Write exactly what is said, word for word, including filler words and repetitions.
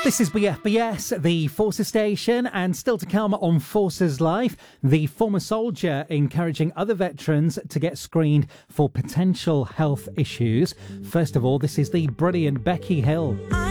This is B F B S, the Forces Station, and still to come on Forces Life, the former soldier encouraging other veterans to get screened for potential health issues. First of all, this is the brilliant Becky Hill. I